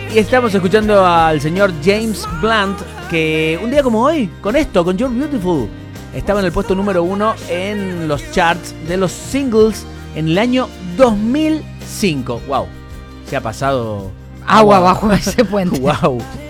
Y estamos escuchando al señor James Blunt, que un día como hoy, con esto, con You're Beautiful, estaba en el puesto número 1 en los charts de los singles en el año 2005. ¡Wow! Se ha pasado agua bajo ese puente. ¡Wow!